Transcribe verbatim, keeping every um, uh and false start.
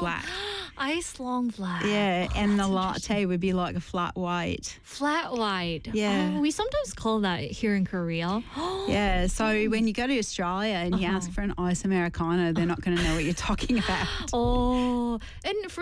black. Ice long black. Yeah, Oh, and the that's latte would be like a flat white. flat white. Yeah. Oh, we sometimes call that here in Korea. Yeah, so when you go to Australia and you Uh-huh. ask for an ice Americano, they're not going to know what you're talking about. Oh, and for